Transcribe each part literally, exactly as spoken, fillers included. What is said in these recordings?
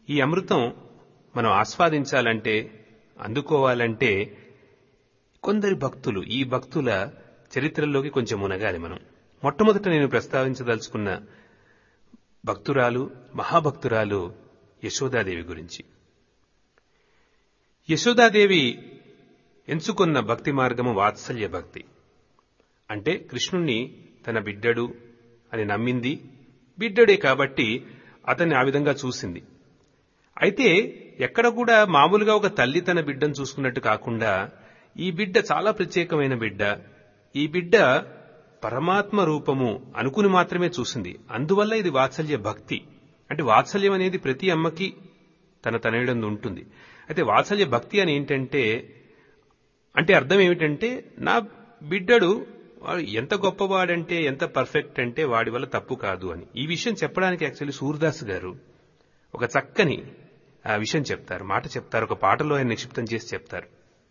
ఈ అమృతం మనం ఆస్వాదించాలంటే, అందుకోవాలంటే కొందరి భక్తులు, ఈ భక్తుల చరిత్రల్లోకి కొంచెం మునగాలి మనం. మొట్టమొదట నేను ప్రస్తావించదలుచుకున్న భక్తురాలు, మహాభక్తురాలు యశోదాదేవి గురించి. యశోదాదేవి ఎంచుకున్న భక్తి మార్గము వాత్సల్య భక్తి. అంటే కృష్ణుణ్ణి తన బిడ్డడు అని నమ్మింది, బిడ్డడే కాబట్టి అతన్ని ఆ విధంగా చూసింది. అయితే ఎక్కడ కూడా మామూలుగా ఒక తల్లి తన బిడ్డను చూసుకున్నట్టు కాకుండా ఈ బిడ్డ చాలా ప్రత్యేకమైన బిడ్డ, ఈ బిడ్డ పరమాత్మ రూపము అనుకుని మాత్రమే చూసింది. అందువల్ల ఇది వాత్సల్య భక్తి. అంటే వాత్సల్యం అనేది ప్రతి అమ్మకి తన తనయుడందు ఉంటుంది. అయితే వాత్సల్య భక్తి అని ఏంటంటే, అంటే అర్థం ఏమిటంటే, నా బిడ్డడు ఎంత గొప్పవాడంటే, ఎంత పర్ఫెక్ట్ అంటే వాడి వల్ల తప్పు కాదు అని. ఈ విషయం చెప్పడానికి యాక్చువల్లీ సూర్దాస్ గారు ఒక చక్కని ఆ విషయం చెప్తారు, మాట చెప్తారు, ఒక పాటలో ఆయన నిక్షిప్తం చేసి చెప్తారు.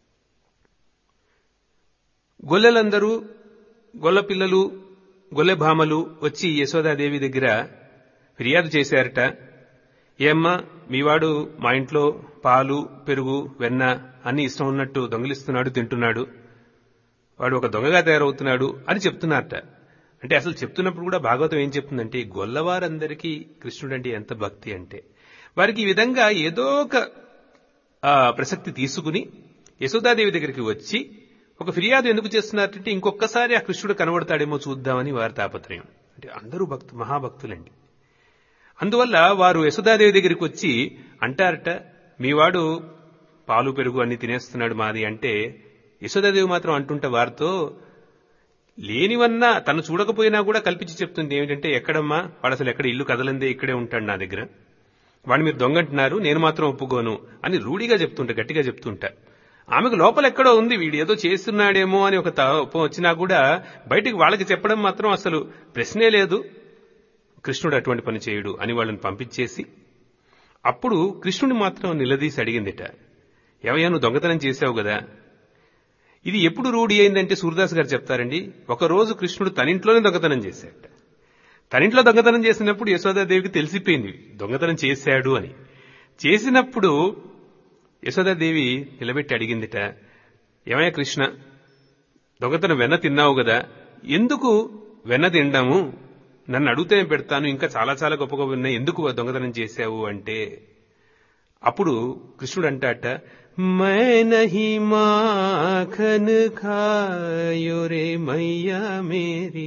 గొల్లలందరూ, గొల్ల పిల్లలు, గొల్లె భామలు వచ్చి యశోదాదేవి దగ్గర ఫిర్యాదు చేశారట. ఏమ్మా, మీవాడు మా ఇంట్లో పాలు, పెరుగు, వెన్న అన్ని ఇష్టం ఉన్నట్టు దొంగిలిస్తున్నాడు, తింటున్నాడు, వాడు ఒక దొంగగా తయారవుతున్నాడు అని చెప్తున్నారట. అంటే అసలు చెప్తున్నప్పుడు కూడా భాగవతం ఏం చెప్తుందంటే, గొల్లవారందరికీ కృష్ణుడు అంటే ఎంత భక్తి అంటే, వారికి ఈ విధంగా ఏదో ఒక ప్రసక్తి తీసుకుని యశోదాదేవి దగ్గరికి వచ్చి ఒక ఫిర్యాదు ఎందుకు చేస్తున్నారంటే, ఇంకొకసారి ఆ కృష్ణుడు కనబడతాడేమో చూద్దామని వారి తాపత్రయం. అంటే అందరూ భక్తు మహాభక్తులండి. అందువల్ల వారు యశోదాదేవి దగ్గరికి వచ్చి అంటారట, మీవాడు పాలు పెరుగు అన్ని తినేస్తున్నాడు మాది అంటే, యశోదాదేవి మాత్రం అంటుంటే వారితో, లేనివన్నా తను చూడకపోయినా కూడా కల్పించి చెప్తుంది. ఏమిటంటే, ఎక్కడమ్మా వాడు, అసలు ఎక్కడ ఇల్లు కదలందే ఇక్కడే ఉంటాడు నా దగ్గర, వాడిని మీరు దొంగంటున్నారు, నేను మాత్రం ఒప్పుకోను అని రూఢిగా చెప్తుంటా, గట్టిగా చెప్తుంటా. ఆమెకు లోపల ఎక్కడో ఉంది, వీడు ఏదో చేస్తున్నాడేమో అని ఒక తప్ప వచ్చినా కూడా బయటికి వాళ్ళకి చెప్పడం మాత్రం అసలు ప్రశ్నే లేదు. కృష్ణుడు అటువంటి పని చేయుడు అని వాళ్ళని పంపించేసి, అప్పుడు కృష్ణుడు మాత్రం నిలదీసి అడిగిందిట, ఏమయ్యా నువ్వు దొంగతనం చేశావు కదా. ఇది ఎప్పుడు రూఢి అయిందంటే సూర్దాస్ గారు చెప్తారండి, ఒకరోజు కృష్ణుడు తనింట్లోనే దొంగతనం చేశాడు. తనింట్లో దొంగతనం చేసినప్పుడు యశోదాదేవికి తెలిసిపోయింది దొంగతనం చేశాడు అని. చేసినప్పుడు యశోదాదేవి నిలబెట్టి అడిగిందిట, ఏమయ్యా కృష్ణ, దొంగతనం వెన్న తిన్నావు కదా, ఎందుకు వెన్న తిండాము, నన్ను అడిగితే పెడతాను, ఇంకా చాలా చాలా గొప్ప గొప్ప ఉన్నాయి, ఎందుకు దొంగతనం చేశావు అంటే, అప్పుడు కృష్ణుడు అంటాట, మై నహీ మాఖన్ ఖాయో రే మయ్యా మేరీ,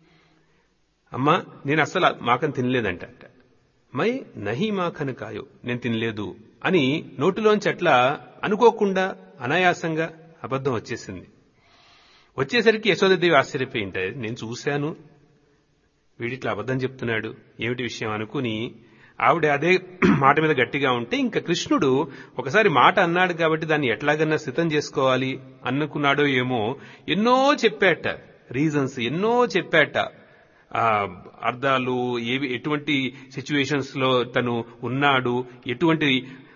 అమ్మా నేను అస్సలు మాఖన్ తినలేదంట. మై నహీ మాఖన్ ఖాయో, నేను తినలేదు అని నోటిలోంచి అట్లా అనుకోకుండా అనాయాసంగా అబద్ధం వచ్చేసింది. వచ్చేసరికి యశోదాదేవి ఆశ్చర్యపోయింట, నేను చూశాను వీడిట్లా అబద్ధం చెప్తున్నాడు, ఏమిటి విషయం అనుకుని ఆవిడ అదే మాట మీద గట్టిగా ఉంటే, ఇంకా కృష్ణుడు ఒకసారి మాట అన్నాడు కాబట్టి దాన్ని ఎట్లాగన్నా సిద్ధం చేసుకోవాలి అనుకున్నాడో ఏమో, ఎన్నో చెప్పాట రీజన్స్, ఎన్నో చెప్పాట అర్థాలు, ఏవి ఎటువంటి సిచ్యువేషన్స్ లో తను ఉన్నాడు, ఎటువంటి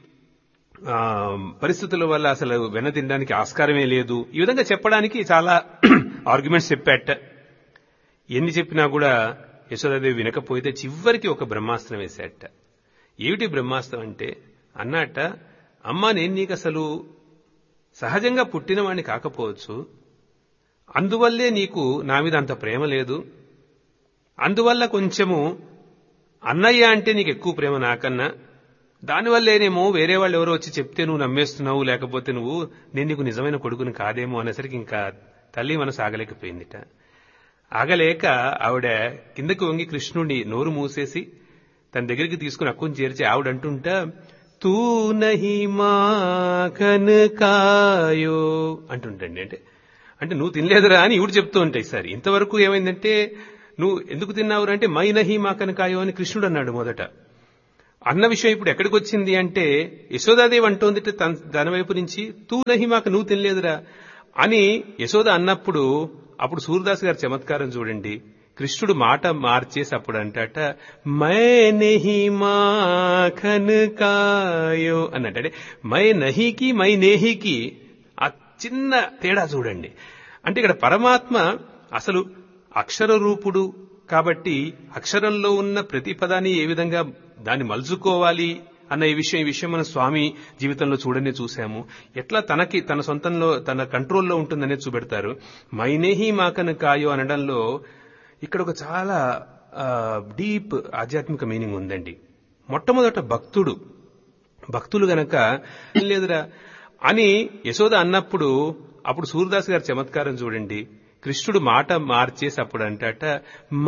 పరిస్థితుల వల్ల అసలు వెన్న తినడానికి ఆస్కారమే లేదు, ఈ విధంగా చెప్పడానికి చాలా ఆర్గ్యుమెంట్స్ చెప్పాట. ఎన్ని చెప్పినా కూడా యశోదాదేవి వినకపోతే చివరికి ఒక బ్రహ్మాస్త్రం వేశాట. ఏమిటి బ్రహ్మాస్త్రం అంటే, అన్నట్ట, అమ్మా నేను నీకు అసలు సహజంగా పుట్టినవాణ్ణి కాకపోవచ్చు, అందువల్లే నీకు నా మీద అంత ప్రేమ లేదు, అందువల్ల కొంచెము అన్నయ్య అంటే నీకు ఎక్కువ ప్రేమ నాకన్నా, దానివల్లేనేమో వేరే వాళ్ళు ఎవరో వచ్చి చెప్తే నువ్వు నమ్మేస్తున్నావు, లేకపోతే నువ్వు నేను నీకు నిజమైన కొడుకుని కాదేమో అనేసరికి ఇంకా తల్లి మనసు ఆగలేకపోయిందిట. ఆగలేక ఆవిడ కిందకి వంగి కృష్ణుడిని నోరు మూసేసి తన దగ్గరికి తీసుకుని అక్కుని చేర్చి ఆవిడ అంటుంటా, తూ నహీ మాఖన్ కాయో అంటుంటండి. అంటే అంటే నువ్వు తినలేదురా అని ఈవిడ చెప్తూ ఉంటాయి. సార్ ఇంతవరకు ఏమైందంటే, నువ్వు ఎందుకు తిన్నావురా అంటే, మై నహీ మాఖన్ కాయో అని కృష్ణుడు అన్నాడు మొదట. అన్న విషయం ఇప్పుడు ఎక్కడికి వచ్చింది అంటే, యశోదాదేవి అంటోంది తన వైపు నుంచి, తూ నహీ మాక, నువ్వు తినలేదురా అని యశోద అన్నప్పుడు, అప్పుడు సూర్దాస్ గారి చమత్కారం చూడండి, కృష్ణుడు మాట మార్చేసి అప్పుడు అంటాట, మై నహీ మాఖన్ కాయో అన్నట్టు. అంటే మై నహీకి మై నేహికి ఆ చిన్న తేడా చూడండి. అంటే ఇక్కడ పరమాత్మ అసలు అక్షర రూపుడు కాబట్టి అక్షరంలో ఉన్న ప్రతి పదాన్ని ఏ విధంగా దాన్ని మలుచుకోవాలి అన్న ఈ విషయం ఈ విషయం మన స్వామి జీవితంలో చూడనే చూశాము. ఎట్లా తనకి తన సొంతంలో తన కంట్రోల్లో ఉంటుందనేది చూపెడతారు. మైనేహి మాకన కాయో అనడంలో ఇక్కడ ఒక చాలా డీప్ ఆధ్యాత్మిక మీనింగ్ ఉందండి. మొట్టమొదట భక్తుడు భక్తులు గనక లేదురా అని యశోద అన్నప్పుడు అప్పుడు సూర్యదాస్ గారి చమత్కారం చూడండి. కృష్ణుడు మాట మార్చేసి అప్పుడు అంటాట